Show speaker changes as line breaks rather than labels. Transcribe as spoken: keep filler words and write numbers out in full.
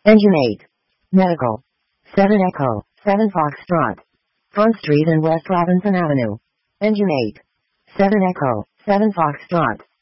Engine eight. Medical. seven Echo, seven Foxtrot. Front Street and West Robinson Avenue. Engine eight. seven Echo, seven Foxtrot.